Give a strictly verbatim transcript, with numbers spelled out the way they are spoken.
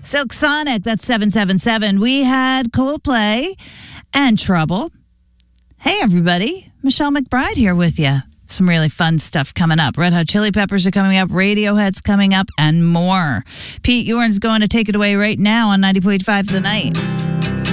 Silk Sonic, that's seven seven seven. We had Coldplay and Trouble. Hey, everybody. Michelle McBride here with you. Some really fun stuff coming up. Red Hot Chili Peppers are coming up. Radiohead's coming up and more. Pete Yorn's going to take it away right now on ninety point five The Night.